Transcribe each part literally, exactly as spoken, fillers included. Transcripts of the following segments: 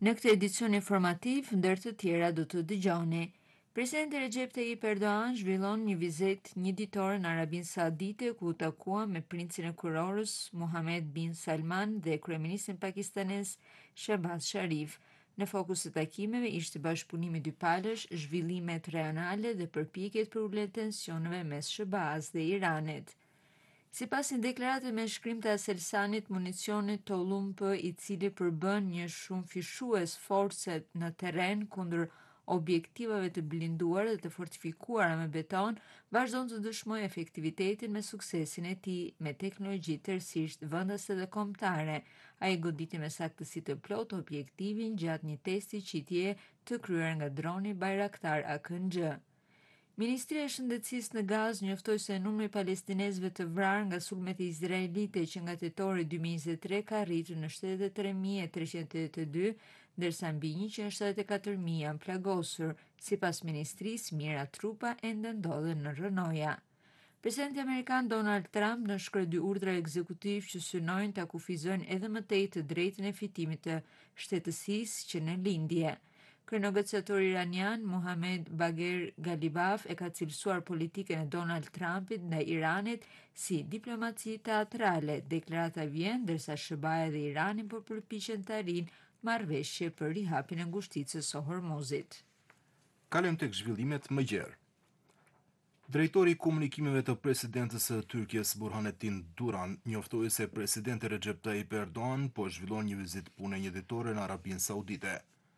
Në këtë edicion informativ, ndër të tjera do të dëgjoni. Presidenti Recep Tayyip Erdogan zhvillon një vizitë një ditore në Arabinë Saudite ku u takua me princin e kurorës Mohammed bin Salman dhe kryeministin pakistanez Shehbaz Sharif. Në fokus të takimeve ishte bashkëpunimi dypalësh, zhvillimet rajonale dhe përpjekjet për ulje tensioneve mes Shehbaz dhe Iranit. Sipas një deklarate me shkrim të Aselsanit, municioni Tollum P, i cili përbën një shumë fishues force në terren kundër objektivave të blinduar dhe të fortifikuara me beton, vazhdon të dëshmojë efektivitetin me suksesin e tij me teknologji tërësisht vendase dhe kombëtare. Ai goditi me saktësi të plotë objektivin gjatë një testi qitjeje të kryer nga droni Bayraktar A K G. Ministria e Shëndetësisë në Gazë njoftoi se numri i palestinezëve të vrarë nga sulmet e izraelite që nga tetori dy mijë e njëzet e tre ka arritur në shtatëdhjetë e tre mijë e treqind e tetëdhjetë e dy, ndërsa mbi njëqind e shtatëdhjetë e katër mijë janë plagosur. Sipas ministrisë, mijëra trupa ende ndodhen në rrënoja. Presidenti amerikan Donald Trump nënshkroi dy urdhra ekzekutiv që synojnë ta kufizojnë edhe më tej të drejtën e fitimit të shtetësisë që në lindje. Kryenegociatori iranian Mohammed Bagher Ghalibaf e ka cilësuar politikën e Donald Trumpit ndaj Iranit si diplomaci teatrale. Deklarata vjen ndërsa S B A dhe Irani po përpiqen të arrijnë marrëveshje për rihapjen e ngushticës së Hormuzit. Kalojmë tek zhvillimet më gjerë. Drejtori i komunikimeve të presidentës së Tyrkisë Burhanettin Duran njoftoi se presidenti Recep Tayyip Erdogan po zhvillon një vizitë pune një ditore në Arabinë Saudite.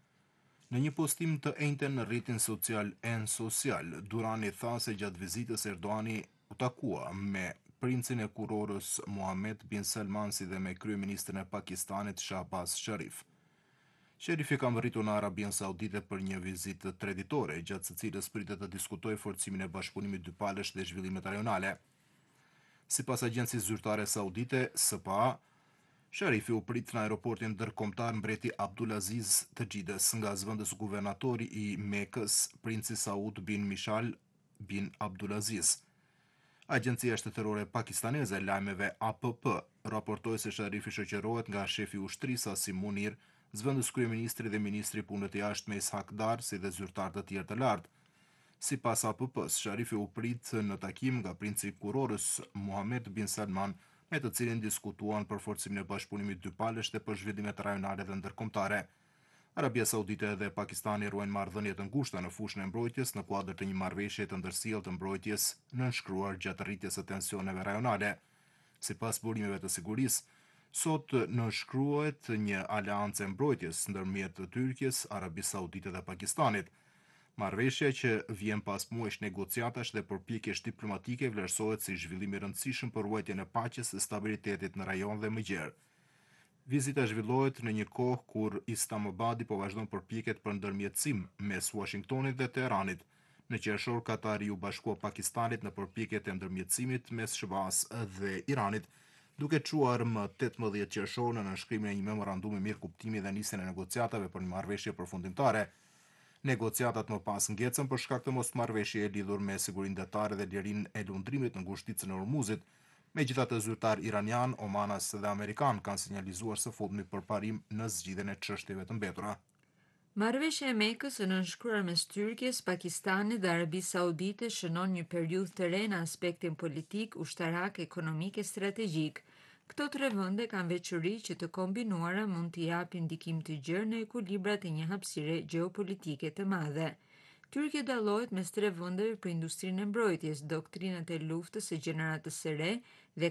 Në një postim të enjten në rrjetin social N Social, Durani tha se gjatë vizitës Erdoani u takua me princin e kurorës Mohammed bin Salman si dhe me kryeministrin e Pakistanit Shehbaz Sharif. Sherifi ka mbërritur në Arabinë Saudite për një vizitë treditore, gjatë së cilës pritet të diskutojë forcimin e bashkëpunimit dypalësh dhe zhvillimet rajonale. Sipas agjencisë zyrtare saudite S P A, Sharifi u prit në aeroportin ndërkombëtar Mbreti Abdulaziz të Xhides, nga zëvendës guvernatori i Mekës, princi Saud bin Mishal bin Abdulaziz. Agjencia shtetërore pakistaneze e lajmeve A P P raportoi se Sharifi shoqërohet nga shefi i ushtrisë Asim Munir, zëvendës kryeministri dhe ministri i punëve të jashtme Ishaq Dar, si dhe zyrtar të tjerë të lartë. Sipas A P P-s, Sharifi u prit në takim nga princi i kurorës Mohammed bin Salman, me të cilin diskutuan për forcimin e bashkëpunimit dypalësh dhe për zhvillimet rajonale dhe ndërkombëtare. Arabia Saudite dhe Pakistani ruajnë marrëdhënie të ngushta në fushën e mbrojtjes në kuadër të një marrëveshje të ndërsjellë të mbrojtjes nënshkruar gjatë rritjes së tensioneve rajonale. Sipas burimeve të sigurisë, sot nënshkruhet një aleancë mbrojtjes ndërmjet Tyrkisë, Arabisë Saudite dhe Pakistanit. Marrëveshja që vjen pas muajsh negociatash dhe përpjekjesh diplomatike vlerësohet si zhvillim i rëndësishëm për ruajtjen e paqes dhe stabilitetit në rajon dhe më gjerë. Vizita zhvillohet në një kohë kur Islamabadi po vazhdon përpjekjet për ndërmjetësim mes Washingtonit dhe Teheranit. Në qershor, Katari u bashkua Pakistanit në përpjekjet e ndërmjetësimit mes S B A-s dhe Iranit, duke çuar më tetëmbëdhjetë qershor në nënshkrimin e një memorandumi mirëkuptimi dhe nisjen e negociatave për një marrëveshje përfundimtare. Negociatat më pas ngecën për shkak të mosmarrëveshje e lidhur me sigurinë detare dhe lirinë e lundrimit në ngushticën e Hormuzit. Megjithatë, zyrtar iranian, omanas dhe amerikan kanë sinjalizuar së fundmi përparim në zgjidhjen e çështjeve të mbetura. Marrëveshja e Mekës së nënshkruar mes Tyrkisë, Pakistanit dhe Arabisë Saudite shënon një periudhë të re në aspektin politik, ushtarak, ekonomik e strategjik. Këto tre vende kanë veçori që të kombinuara mund të japin ndikim të gjerë në ekuilibrat e një hapësire gjeopolitike të madhe. Tyrkia dallohet mes tre vendeve për industrinë e mbrojtjes, doktrinat e luftës së gjeneratës së re dhe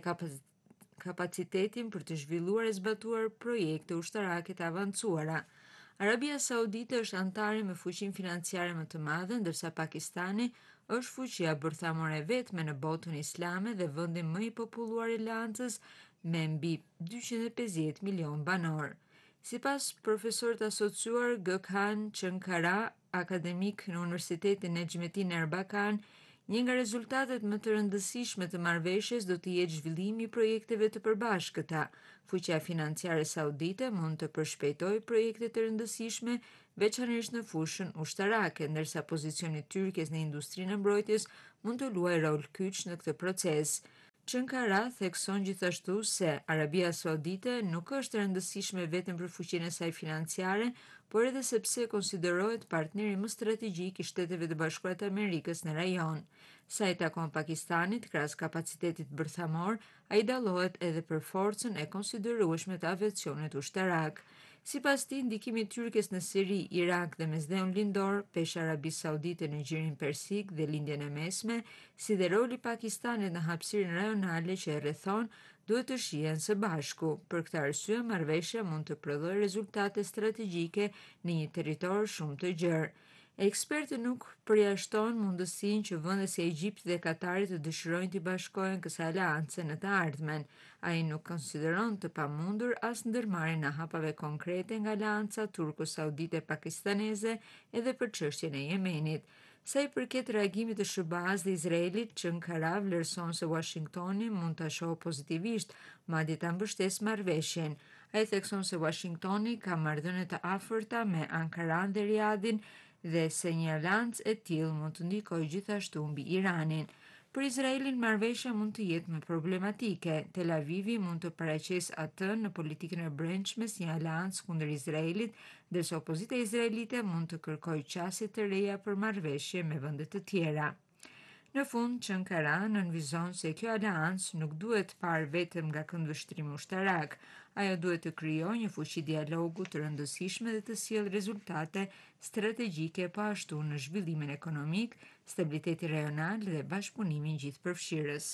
kapacitetin për të zhvilluar e zbatuar projekte ushtarake të avancuara. Arabia Saudite është antare me fuqinë financiare më të madhe, ndërsa Pakistani është fuqia bërthamore vetme në botën islame dhe vendi më i populluar i Lancës me mbi dyqind e pesëdhjetë milion banor. Sipas profesorit asociuar Gökhan Çankara, akademik në Universitetin Necmettin Erbakan, një nga rezultatet më të rëndësishme të marrëveshjes do të jetë zhvillimi i projekteve të përbashkëta. Fuqia financiare saudite mund të përshpejtojë projekte të rëndësishme, veçanërisht në fushën ushtarake, ndërsa pozicioni i Tyrkisë në industrinë e mbrojtjes mund të luajë rol kyç në këtë proces. Çankara thekson gjithashtu se Arabia Saudite nuk është e rëndësishme vetëm për fuqinë e saj financiare, por edhe sepse konsiderohet partneri më strategjik i Shteteve të Bashkuara të Amerikës në rajon. Sa i takon Pakistanit, krahas kapacitetit bërthamor, ai dallohet edhe për forcën e konsiderueshme të aviacionit ushtarak. Sipas tij, ndikimi i Turqis në Siri, Irak dhe Mesdheun Lindor, peshë Arabisë Saudite në gjirin persik dhe lindjen e mesme, si dhe roli i Pakistanit në hapësirën rajonale që e rrethon, duhet të shihen së bashku. Për këtë arsye, marrëveshja mund të prodhojë rezultate strategjike në një territor shumë të gjerë. Ekspertë nuk përjashton mundësinë që vende si Egjipti dhe Katari të dëshirojnë të bashkohen kësaj aleance në të ardhmen. Ai nuk konsideron të pamundur as ndërmarrjen e hapave konkrete nga aleanca turko-saudite pakistaneze edhe për çështjen e Yemenit. Sa i përket reagimit të Sh B A-s dhe Izraelit, Çankara vlerëson se Washingtoni mund ta shohë pozitivisht, madje ta mbështesë marrëveshjen. Ai thekson se Washingtoni ka marrëdhënie të afërta me Ankaran dhe Riyadhin dhe se një aleancë e tillë mund të ndikojë gjithashtu mbi Iranin. Për Izraelin, marrëveshja mund të jetë më problematike. Tel Avivi mund të paraqesë atë në politikën e brendshme si një aleancë kundër Izraelit, ndërsa opozita izraelite mund të kërkojë qasje të reja për marrëveshje me vende të tjera. Në fund, Çankara nënvizon se kjo aleancë nuk duhet parë vetëm nga këndvështrimi ushtarak. Ajo duhet të krijojë një fuqi dialogu të rëndësishme dhe të sjellë rezultate strategjike po ashtu në zhvillimin ekonomik, stabiliteti rajonal dhe bashkëpunimin gjithëpërfshirës.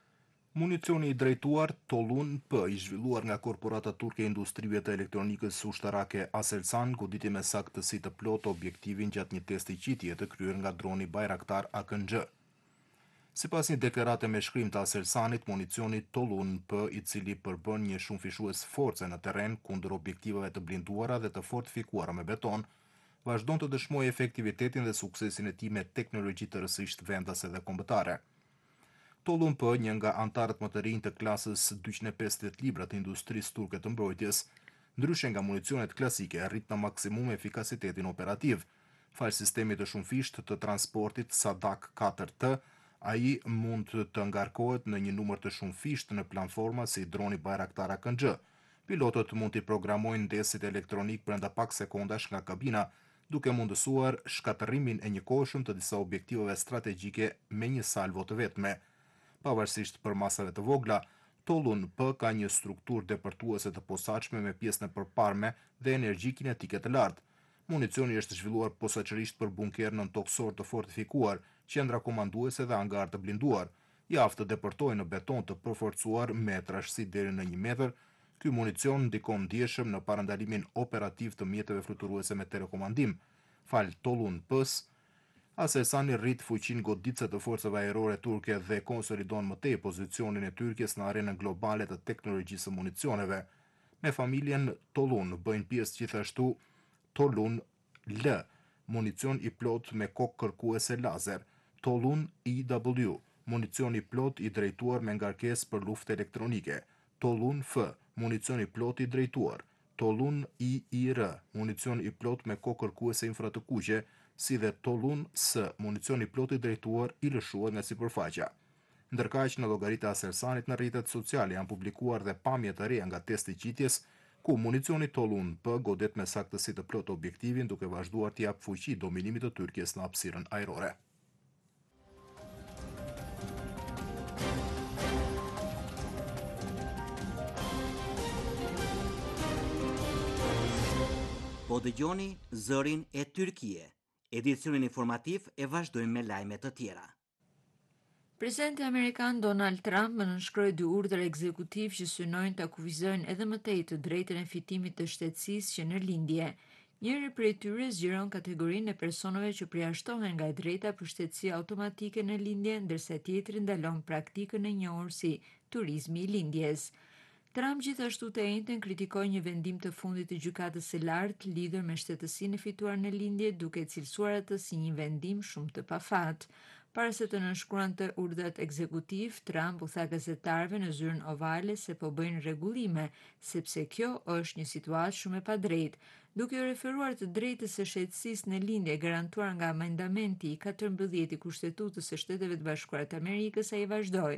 Municioni i drejtuar Tollun P, i zhvilluar nga korporata turke e industrive të elektronikës ushtarake Aselsan, goditi me saktësi të plotë objektivin gjatë një testi qitje të kryer nga droni Bayraktar A K N G. Sipas një deklarate me shkrim të Aselsanit, municioni Tollun P, i cili përbën një shumëfishues force në terren kundër objektivave të blinduara dhe të fortifikuara me beton, vazhdon të dëshmojë efektivitetin dhe suksesin e tij me teknologji të rësisht vendase dhe kombëtare. Tollun P, një nga antarët më të rinj të klasës dyqind e pesëdhjetë libra të industrisë turke të mbrojtjes, ndryshe nga municionet klasike, arrit në maksimum efikasitetin operativ. Fal sistemit të shumëfisht të transportit Sadak katër T, ai mund të ngarkohet në një numër të shumëfisht në platforma si droni Bayraktar A K N G. Pilotët mund t'i programojnë ndesit elektronik brenda pak sekondash nga kabina, duke mundësuar shkatërimin e një kohëshëm të disa objektivave strategjike me një salvo të vetme. Pavarësisht për masave të vogla, Tollun P ka një strukturë depërtuese të posaçme me pjesën e përparme dhe energji kinetike të lartë. Municioni është zhvilluar posaçërisht për bunker nën toksor të fortifikuar, qendra komanduese dhe angar të blinduar. I aftë të depërtojë në beton të përforcuar me trashësi deri në një metër. Ky municion ndikon ndjeshëm në parandalimin operativ të mjeteve fluturuese me telekomandim. Fal Tollun P-s, Aselsan rrit fuqinë goditëse të forcave ajrore turke dhe konsolidon më tej pozicionin e Turqisë në arenën globale të teknologjisë së municioneve. Me familjen Tollun bëjnë pjesë gjithashtu Tollun L, municion i plot me kokë kërkuese lazer, Tollun I W, municion i plot i drejtuar me ngarkesë për luftë elektronike, Tollun F, municion i plot i drejtuar, Tollun I I R, municion i plot me kokë kërkuese infratëkuqe, si dhe Tollun S, municion i plot i drejtuar i lëshuar nga sipërfaqja. Ndërkaq në llogaritë e Aselsanit në rrjetet sociale janë publikuar dhe pamje të reja nga testi qitjes, ku municioni Tollun P godet me saktësi të plot objektivin, duke vazhduar t'i jap fuqi dominimit të Turqisë në hapësirën ajrore. Po dëgjoni Zërin e Tyrkie. Edicionin informativ e vazhdojmë me lajme të tjera. Presidenti amerikan Donald Trump më nënshkroi dy urdhër ekzekutiv që synojnë ta kufizojnë edhe më tej të drejtën e fitimit të shtetësisë që në lindje. Njëri prej tyre zgjeron kategorinë e personave që përjashtohen nga e drejta për shtetësi automatike në lindje, ndërsa tjetri ndalon praktikën e njohur si turizmi i lindjes. Trump gjithashtu të njëjtën kritikoi një vendim të fundit të gjykatës së lartë lidhur me shtetësinë e fituar në lindje, duke cilësuar atë si një vendim shumë të pafat. Para se të nënshkruante urdhrat ekzekutiv, Trump u tha gazetarëve në zyrën ovale se po bëjnë rregullime, sepse kjo është një situatë shumë e padrejtë. Duke u referuar të drejtës së shtetësisë në lindje garantuar nga amendamenti i katërmbëdhjetë i Kushtetutës së Shteteve të Bashkuara të Amerikës, ai vazhdoi: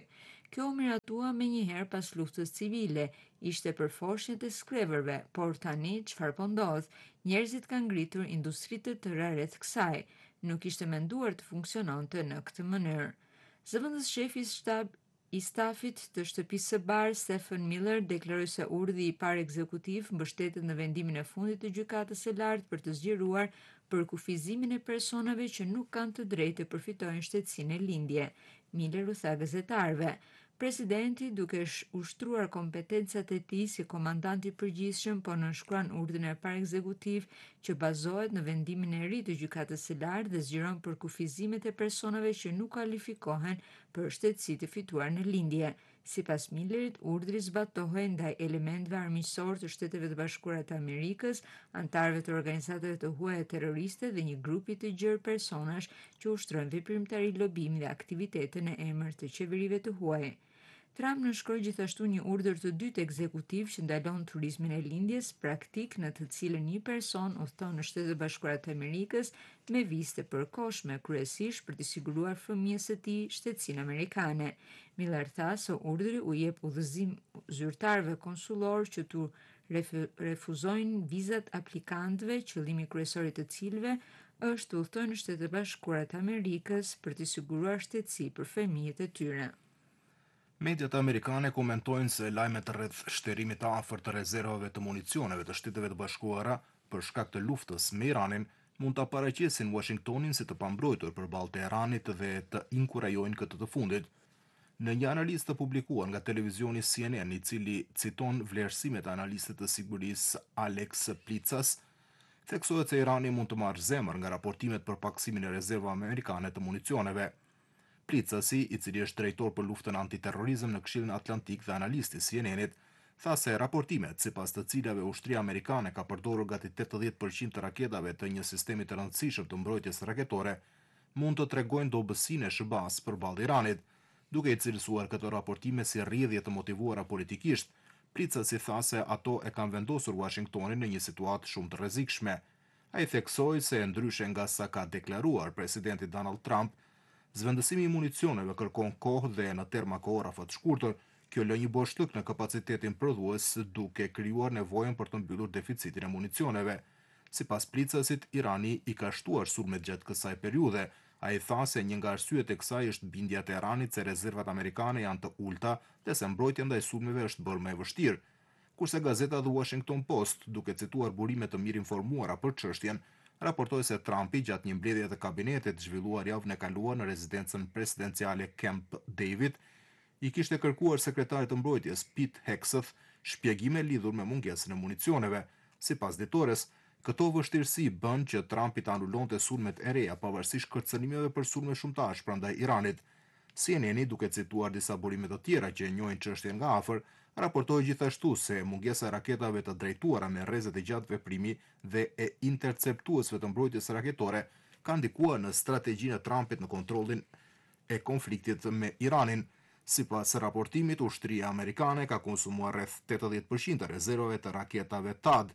Kjo u miratua me njëherë pas luftës civile, ishte për foshnjët e skreverve, por tani çfarë po ndodh? Njerëzit kanë ngritur industri të tëra rreth kësaj, nuk ishte menduar të funksiononte në këtë mënyrë. Zëvendës shefi i shtab I stafit të shtëpisë së Barë, Stephen Miller, deklaroi se urdhri i parë ekzekutiv mbështetet në vendimin e fundit të gjykatës së lartë për të zgjeruar për kufizimin e personave që nuk kanë të drejtë të përfitojnë shtetësinë e lindje. Miller u tha gazetarëve. Presidenti, duke ushtruar kompetencat e tij si komandant i përgjithshëm, po nënshkruan urdhrin e parë ekzekutiv që bazohet në vendimin e ri të gjykatës së lartë dhe zgjeron për kufizimet e personave që nuk kualifikohen për shtetësi të fituar në lindje. Sipas Millerit, urdhri zbatohej ndaj elementëve armiqësor të Shteteve të Bashkuara të Amerikës, antarëve të organizatave të huaja terroriste dhe një grupi të gjerë personash që ushtrojnë veprimtari, lobim dhe aktivitete në emër të qeverive të huaj. Trump nënshkroi gjithashtu një urdhër të dytë ekzekutiv që ndalon turizmin e lindjes, praktik në të cilën një person udhton në Shtetet e Bashkuara të Amerikës me vizë të përkohshme, kryesisht për të siguruar fëmijës së tij shtetësinë amerikane. Miller tha se urdhri u jep udhëzim zyrtarëve konsullor që tu refuzojnë vizat aplikantëve, qëllimi kryesor i të cilëve është të udhtojnë në Shtetet e Bashkuara të Amerikës për të siguruar shtetësi për fëmijët e tyre. Mediat amerikane komentojnë se lajmet rreth shterimit të afërt të rezervave të municioneve të Shteteve të Bashkuara për shkak të luftës me Iranin mund ta paraqesin Washingtonin si të pambrojtur përballë Teheranit dhe të inkurajojnë këtë të fundit. Në një analizë të publikuar nga televizioni C N N, i cili citon vlerësimet e analistit të sigurisë Alex Plitzas, theksohet se Irani mund të marrë zemër nga raportimet për paksimin e rezervave amerikane të municioneve. Plitzasi, i cili është drejtor për luftën antiterrorizëm në Këshillin Atlantik dhe analisti i C N N-it, tha se raportimet sipas të cilave ushtria amerikane ka përdorur gati tetëdhjetë përqind të raketave të një sistemi të rëndësishëm të mbrojtjes raketore, mund të tregojnë dobësinë e S B A-s përballë Iranit, duke i cilësuar këto raportime si rrjedhje të motivuara politikisht. Plitzasi tha se ato e kanë vendosur Washingtonin në një situatë shumë të rrezikshme. Ai theksoi se ndryshe nga sa ka deklaruar presidenti Donald Trump, zvendësimi i municioneve kërkon kohë dhe në terma kohore afat shkurtër, kjo lë një boshllëk në kapacitetin prodhues duke krijuar nevojën për të mbyllur deficitin e municioneve. Sipas Plitzasit, Irani i ka shtuar sulmet gjatë kësaj periudhe. Ai tha se një nga arsyet e kësaj është bindja e Teheranit se rezervat amerikane janë të ulta dhe se mbrojtja ndaj sulmeve është bërë më e vështirë. Kurse gazeta The Washington Post, duke cituar burime të mirë informuara për çështjen, raportoi se Trumpi gjatë një mbledhje të kabinetit zhvilluar javën e kaluar në rezidencën presidenciale Camp David, i kishte kërkuar sekretarit të mbrojtjes Pete Hegseth shpjegime lidhur me mungesën e municioneve. Sipas ditores, këto vështirësi bën që Trumpi të anulonte sulmet e reja pavarësisht kërcënimeve për sulme shumë të ashpra ndaj Iranit. C N N-i, duke cituar disa burime të tjera që e njohin çështjen nga afër, raportoi gjithashtu se mungesa e raketave të drejtuara me rrezet e gjatë veprimi dhe e interceptuesve të mbrojtjes raketore ka ndikuar në strategjinë e Trumpit në kontrollin e konfliktit me Iranin. Sipas raportimit, ushtria amerikane ka konsumuar rreth tetëdhjetë përqind të rezervave të raketave T A D.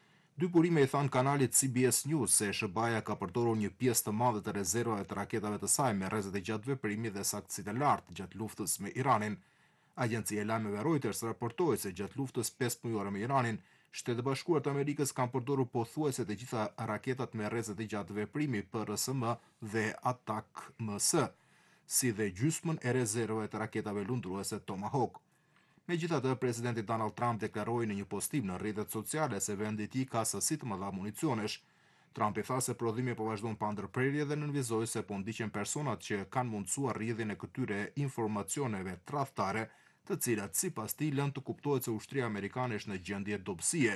Dy burime i thanë kanalit C B S News se S B A-ja ka përdorur një pjesë të madhe të rezervave të raketave të saj me rrezet e gjatë veprimi dhe saktësitë e lartë gjatë luftës me Iranin. Agjencia e lajmeve Reuters raportoi se gjatë luftës pesë mujore me Iranin, Shtetet e Bashkuara të Amerikës kanë përdorur pothuajse të gjitha raketat me rrezet e gjatë veprimi P R S M dhe Attack M S, si dhe gjysmën e rezervave të raketave lundruese Tomahawk. Megjithatë, presidenti Donald Trump deklaroi në një postim në rrjetet sociale se vendi i tij ka sasi të mëdha municionesh. Trump i tha se prodhimi po vazhdon pa ndërprerje dhe nënvizoi se po ndiqen personat që kanë mundsuar rrjedhjen e këtyre informacioneve tradhtare, të cilat sipas tij lënë të kuptohet se ushtria amerikane është në gjendje dobësie.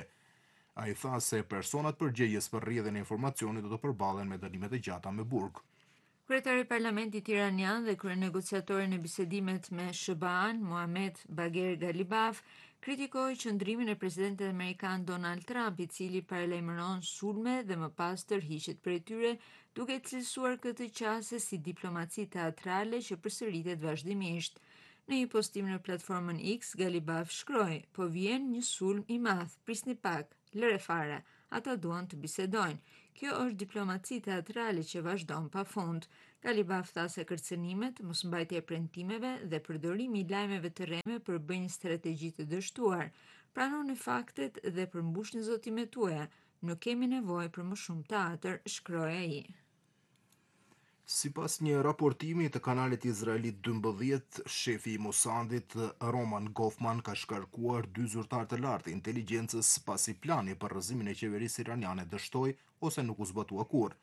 Ai tha se personat përgjegjës për rrjedhjen e informacionit do të përballen me dënime të gjata me burg. Kryetari i Parlamentit iranian dhe kryenegociatori në bisedimet me S B A-n, Mohamed Bagher Ghalibaf, kritikoi qëndrimin e presidentit amerikan Donald Trump, i cili paralajmëron sulme dhe më pas tërhiqet prej tyre, duke cilësuar këtë qasje si diplomaci teatrale që përsëritet vazhdimisht. Në një postim në platformën X, Ghalibaf shkroi: "Po vjen një sulm i madh, prisni pak, lëre fare. ata duan të bisedojnë. Kjo është diplomaci teatrale që vazhdon pafund. Galibaf tha se kërcënimet, mosmbajtja e premtimeve dhe përdorimi i lajmeve të rreme për bënj strategji të dështuar. Pranoni faktet dhe përmbushni zotimet tuaja. Nuk kemi nevojë për më shumë teatër, shkroi ai. Sipas një raportimi të kanalit izraelit dymbëdhjetë, shefi i Mossadit Roman Goffman ka shkarkuar dy zyrtar të lartë të inteligjencës pasi plani për rrëzimin e qeverisë iraniane dështoi ose nuk u zbatua kurrë.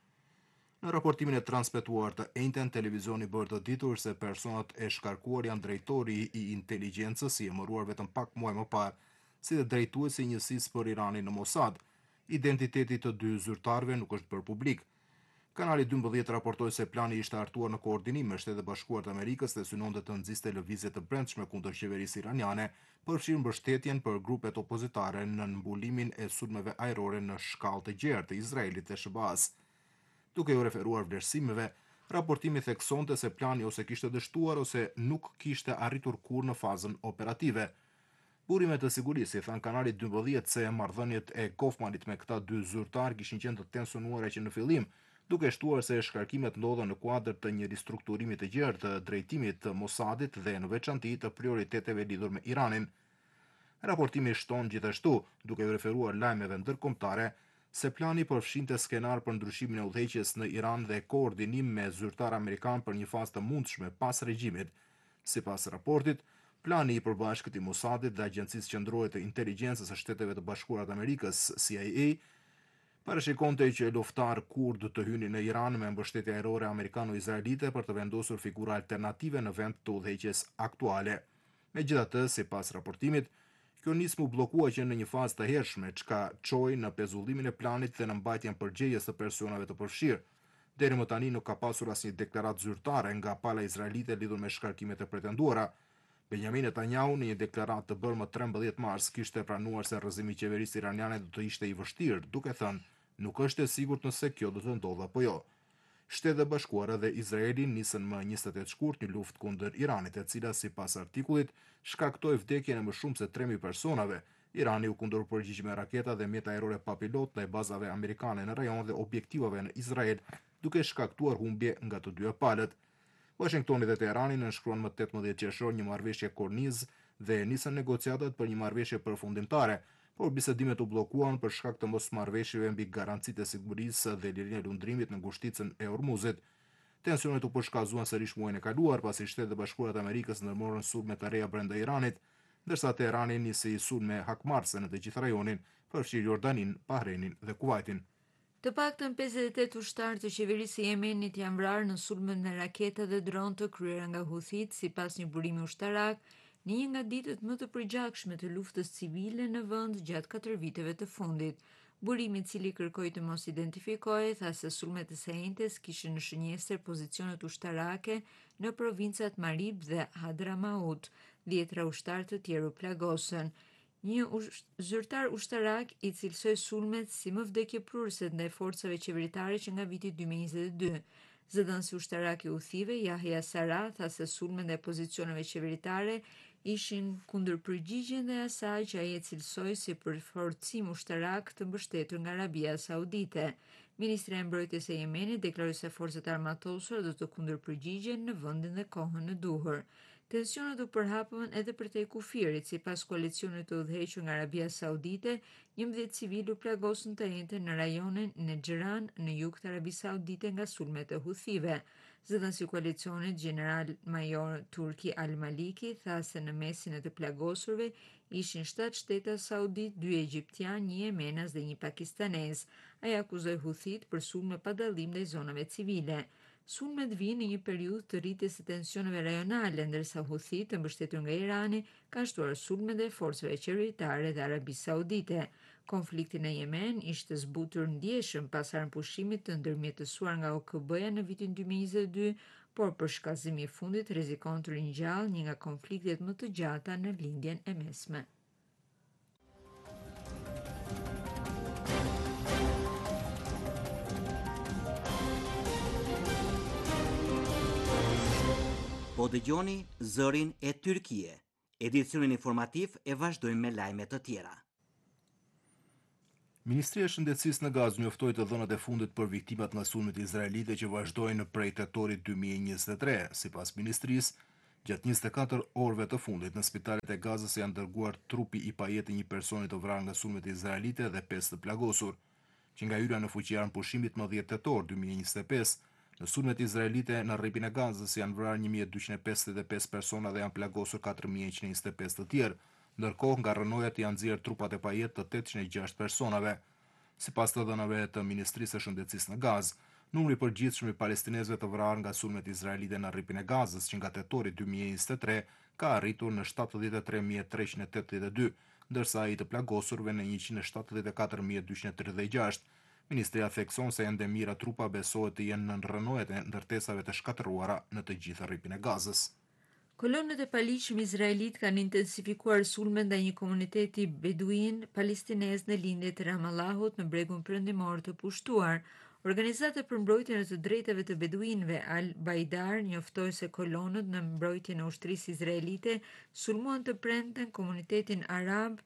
Në raportimin e transmetuar të njëjtën, televizioni bërë të ditur se personat e shkarkuar janë drejtori i inteligjencës i emëruar vetëm pak muaj më parë, si dhe drejtuesi i njësisë për Iranin në Mossad. Identiteti të dy zyrtarëve nuk është bërë publik. Kanali dymbëdhjetë raportoi se plani ishte hartuar në koordinim me Shtetet e Bashkuara të Amerikës dhe synonte të nxiste lëvizje të brendshme kundër qeverisë iraniane, përfshirë mbështetjen për grupet opozitare në mbulimin e sulmeve ajrore në shkallë të gjerë të Izraelit dhe Sh B A-s. Duke u referuar vlerësimeve, raportimi theksonte se plani ose kishte dështuar ose nuk kishte arritur kurrë në fazën operative. Burimet të sigurisë i than kanalit dymbëdhjetë se marrëdhëniet e Goffmanit me këta dy zyrtar kishin qenë të tensionuara që në fillim, duke shtuar se shkarkimet ndodhen në kuadër të një ristrukturimi të gjerë të drejtimit të Mossadit dhe në veçanti të prioriteteve lidhur me Iranin. Raportimi shton gjithashtu, duke u referuar lajmeve ndërkombëtare, se plani përfshinte skenar për ndryshimin e udhëheqjes në Iran dhe koordinim me zyrtar amerikan për një fazë të mundshme pas regjimit. Sipas raportit, plani i përbashkët i Mossadit dhe Agjencisë Qendrore të Inteligjencës së Shteteve të Bashkuara të Amerikës, C I A, parashikonte që luftar kurd të hynin në Iran me mbështetje ajrore amerikano-izraelite për të vendosur figura alternative në vend të udhëheqjes aktuale. Megjithatë, sipas raportimit, kjo nismë u bllokua që në një fazë të hershme, çka çoi në pezullimin e planit dhe në mbajtjen përgjegjës të personave të përfshirë. Deri më tani nuk ka pasur asnjë deklaratë zyrtare nga pala izraelite lidhur me shkarkimet e pretenduara. Benjamin Netanyahu në një deklaratë të bërë më trembëdhjetë mars kishte pranuar se rrëzimi i qeverisë iraniane do të ishte i vështirë, duke thënë, nuk është e sigurt nëse kjo do të ndodhë apo jo. Shtetet e Bashkuara dhe Izraeli nisën më njëzet e tetë shkurt një luftë kundër Iranit, e cila sipas artikullit shkaktoi vdekjen e më shumë se tre mijë personave. Irani u kundërpërgjigj me raketa dhe mjet ajrore pa pilot ndaj bazave amerikane në rajon dhe objektivave në Izrael, duke shkaktuar humbje nga të dyja palët. Washingtoni dhe Teherani nënshkruan më tetëmbëdhjetë qershor një marrëveshje kornizë dhe nisën negociatat për një marrëveshje përfundimtare, por bisedimet u bllokuan për shkak të mosmarrëveshjeve mbi garancitë e sigurisë dhe lirinë e lundrimit në ngushticën e Hormuzit. Tensionet u përshkazuan sërish muajin e kaluar pasi Shtetet e Bashkuara të Amerikës ndërmorën sulme të reja brenda Iranit, ndërsa Teherani nisi sulme hakmarrëse në të gjithë rajonin, përfshirë Jordanin, Bahreinin dhe Kuvajtin. Të paktën pesëdhjetë e tetë ushtarë të qeverisë së Yemenit janë vrarë në sulmet me raketa dhe dron të kryera nga Houthit, sipas një burimi ushtarak, në një nga ditët më të përgjakshme të luftës civile në vend gjatë katër viteve të fundit. Burimi, i cili kërkoi të mos identifikohet, tha se sulmet e së njëjtës kishin në shënjestër pozicionet ushtarake në provincat Marib dhe Hadramaut. Dhjetra ushtarë të tjerë u plagosën. Një ush zyrtar ushtarak i cilësoi sulmet si më vdekjeprurëse ndaj forcave qeveritare që nga viti dy mijë e njëzet e dy. Zëdhënësi ushtarak i Huthive, Yahya Sara, tha se sulmet ndaj pozicioneve qeveritare ishin kundërpërgjigje ndaj asaj që ai e cilësoi si përforcim ushtarak të mbështetur nga Arabia Saudite. Ministria e Mbrojtjes e Yemenit deklaroi se forcat armatosura do të kundërpërgjigjen në vendin dhe kohën e duhur. Tensionet u përhapën edhe përtej kufirit, sipas koalicionit të udhëhequr nga Arabia Saudite, njëmbëdhjetë civilë u plagosën të njëjtën në rajonin Nejran në jug të Arabisë Saudite nga sulmet e Huthive. Zëdhënësi i koalicionit, General Major Turki Al-Maliki, tha se në mesin e të plagosurve ishin shtatë shteta saudit, dy egjiptian, një jemenas dhe një pakistanez. Ai akuzoi Huthit për sulme pa dallim ndaj zonave civile. Sulmet vinë në një periudhë të rritjes së tensioneve rajonale, ndërsa Huthit, të mbështetur nga Irani, kanë shtuar sulmet dhe forcave qeveritare dhe Arabisë Saudite. Konflikti në Yemen ishte zbutur ndjeshëm pas armëpushimit të ndërmjetësuar nga O K B-ja në vitin dy mijë e njëzet e dy, por për shkallëzimi i fundit rrezikon të ringjallë një nga konfliktet më të gjata në lindjen e mesme. Po dëgjoni Zërin e Tyrkie. Edicionin informativ e vazhdojmë me lajme të tjera. Ministria e Shëndetësisë në Gazë njoftoi të dhënat e fundit për viktimat nga sulmet izraelite që vazhdojnë prej tetorit dy mijë e njëzet e tre. Sipas ministrisë, gjatë njëzet e katër orëve të fundit në spitalet e Gazës janë dërguar trupi i pajet të një personi të vrarë nga sulmet izraelite dhe pesë të plagosur. Që nga hyra në fuqi e pushimit më dhjetë tetor dy mijë e njëzet e pesë, në sulmet izraelite në rripin e Gazës janë vrarë një mijë e dyqind e pesëdhjetë e pesë persona dhe janë plagosur katër mijë e njëqind e njëzet e pesë të tjerë, ndërkohë nga rrënojat janë nxjerrë trupat e pajet të tetëqind e gjashtë personave. Sipas të dhënave të Ministrisë së Shëndetësisë në Gazë, numri i përgjithshëm i palestinezëve të vrarë nga sulmet izraelite në rripin e Gazës që nga tetori dy mijë e njëzet e tre ka arritur në shtatëdhjetë e tre mijë e treqind e tetëdhjetë e dy, ndërsa ai të plagosurve në njëqind e shtatëdhjetë e katër mijë e dyqind e tridhjetë e gjashtë. Ministria thekson se ende mira trupa besohet të jenë në rrënojet e ndërtesave të shkatëruara në të gjithë rripin e Gazës. Kolonët e paligjshëm izraelit kanë intensifikuar sulme ndaj një komuniteti beduin palestinez në lindjet e Ramallahut në bregun perëndimor të pushtuar. Organizata për mbrojtjen e të drejtave të beduinëve Al-Baidar njoftoi se kolonët në mbrojtjen e ushtrisë izraelite sulmuan të premten komunitetin arab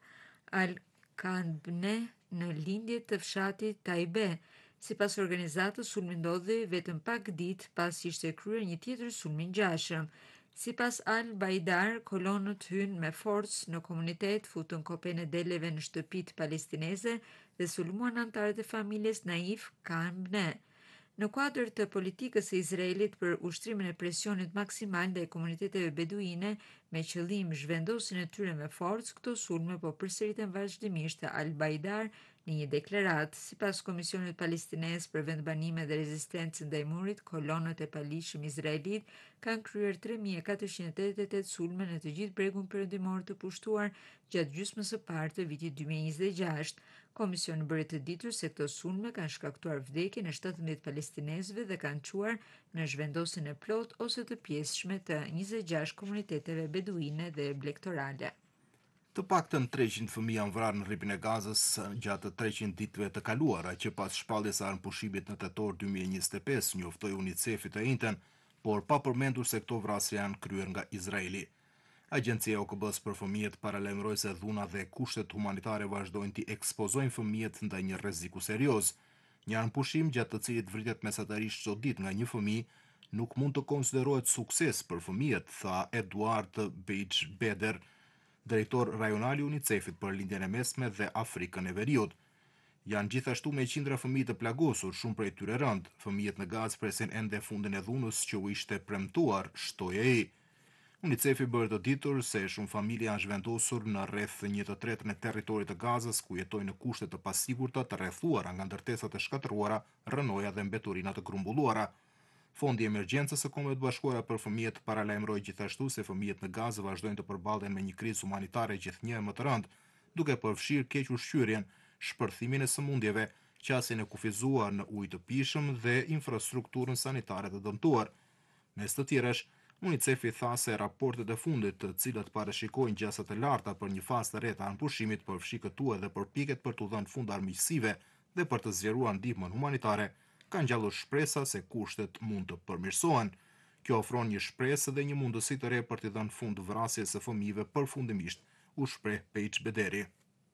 Al-Kanbne në lindjet të fshatit Taibe. Sipas organizatës, sulmi ndodhi vetëm pak ditë pas ishte kryer një tjetër sulm i ngjashëm. Sipas Al-Baidar, kolonët hynë me forcë në komunitet, futën kopën e deleve në shtëpitë palestineze dhe sulmuan anëtarët e familjes Naif Kanbne. Në kuadër të politikës së Izraelit për ushtrimin e presionit maksimal ndaj komuniteteve beduine me qëllim zhvendosin e tyre me forcë, këto sulme po përsëriten vazhdimisht të Al-Baidar në një deklaratë. Sipas Komisionit Palestinez për Vendbanime dhe Rezistencë ndaj Murit, kolonët e paligjshëm izraelit kanë kryer tre mijë e katërqind e tetëdhjetë e tetë sulme në të gjithë bregun perëndimor të pushtuar gjatë gjysmës së parë të vitit dy mijë e njëzet e gjashtë. Komisioni bëri të ditur se këto sulme kanë shkaktuar vdekjen e shtatëmbëdhjetë palestinezëve dhe kanë çuar në zhvendosjen e plot ose të pjesshme të njëzet e gjashtë komuniteteve beduine dhe blegtorale. Të paktën treqind fëmijë janë vrarë në rripin e Gazës gjatë treqind ditëve të kaluara që pas shpalljes së armpushimit në tetor dy mijë e njëzet e pesë, njoftoi UNICEF-i të njëjtën, por pa përmendur se këto vrasje janë kryer nga Izraeli. Agjencia O K B-s për fëmijët paralajmëroi se dhuna dhe kushtet humanitare vazhdojnë të ekspozojnë fëmijët ndaj një rreziku serioz. Një armpushim gjatë të cilit vritet mesatarisht çdo ditë nga një fëmijë nuk mund të konsiderohet sukses për fëmijët, tha Eduard Bejbeder, drejtor rajonal i UNICEF-it për lindjen e mesme dhe Afrikën e Veriut. Janë gjithashtu me qindra fëmijë të plagosur, shumë prej tyre rënd. Fëmijët në Gazë presin ende fundin e dhunës që u ishte premtuar, shtoi ai. UNICEF-i bërë të ditur se shumë familje janë zhvendosur në rreth një të tretën e territorit të Gazës, ku jetojnë në kushte të pasigurta të rrethuara nga ndërtesat e shkatëruara, rrënoja dhe mbeturina të grumbulluara. Fondi i Emergjencës së Kombeve të Bashkuara për Fëmijët paralajmëroi gjithashtu se fëmijët në Gazë vazhdojnë të përballen me një krizë humanitare gjithnjë më të rëndë, duke përfshirë keq ushqyerjen, shpërthimin e sëmundjeve, qasjen e kufizuar në ujë të pijshëm dhe infrastrukturën sanitare të dëmtuar. Mes të tjeresh, UNICEF-i tha se raportet e fundit, të cilat parashikojnë gjasa të larta për një fazë të re të anëpushimit, përfshi këtu edhe përpjekjet për t'u dhënë fund armiqësive dhe për të zgjeruar ndihmën humanitare, kanë ngjallur shpresa se kushtet mund të përmirësohen. Kjo ofron një shpresë dhe një mundësi të re për t'i dhënë fund vrasjes së fëmijëve përfundimisht, u shpreh Bejbederi.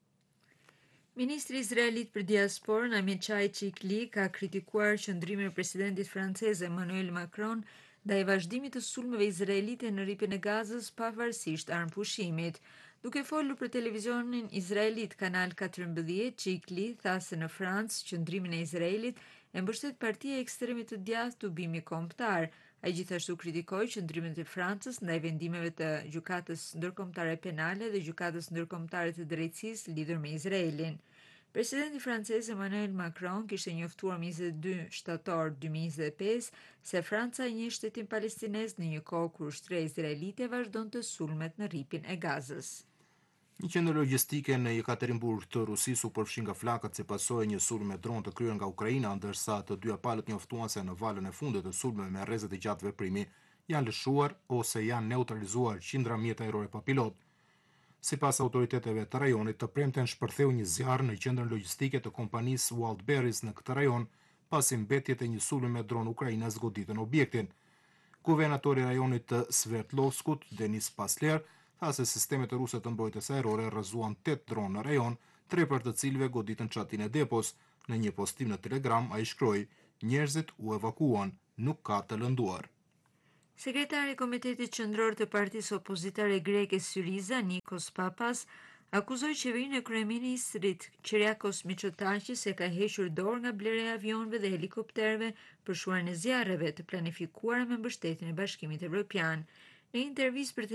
Ministri izraelit për diasporën Amichai Chikli ka kritikuar qëndrimin e presidentit francez Emmanuel Macron ndaj vazhdimit të sulmeve izraelite në rripin e Gazës pavarësisht armpushimit. Duke folur për televizionin izraelit Kanal katërmbëdhjetë, Chikli tha se në Francë qëndrimin e Izraelit e mbështet partia e ekstremit të djathtë Tubimi Kombëtar. Ai gjithashtu kritikoi qëndrimin e Francës ndaj vendimeve të Gjykatës Ndërkombëtare Penale dhe Gjykatës Ndërkombëtare të Drejtësisë lidhur me Izraelin. Presidenti francez Emmanuel Macron kishte njoftuar më njëzet e dy shtator dy mijë e njëzet e pesë se Franca e njeh shtetin palestinez në një kohë kur ushtria izraelite vazhdonte sulmet në rripin e Gazës. Një qendër logjistike në Jekaterinburg të Rusisë u përfshi nga flakët si pasojë e një sulmi me dron të kryer nga Ukraina, ndërsa të dyja palët njoftuan se në valën e fundit të sulmeve me rrezet e gjatë veprimi janë lëshuar ose janë neutralizuar qindra mjet ajrore pa pilot. Sipas autoriteteve të rajonit, të premten shpërtheu një zjarr në qendrën logjistike të kompanisë Wildberries në këtë rajon, pasi mbetjet e një sulmi me dron ukrainas goditën objektin. Guvernatori i rajonit të Sverdlovskut, Denis Pasler, tha se sistemet ruse të mbrojtjes ajrore rrëzuan tetë dronë në rajon, tre për të cilëve goditën çatin e depos. Në një postim në Telegram ai shkroi: "Njerëzit u evakuan, nuk ka të lënduar." Sekretari i Komitetit Qendror të Partisë Opozitare Greke Syriza, Nikos Papas, akuzoi qeverinë e kryeministrit Kyriakos Mitsotakis se ka hequr dorë nga blerja e avionëve dhe helikopterëve për shuarjen e zjarreve të planifikuara me mbështetjen e Bashkimit Evropian. Në intervistë për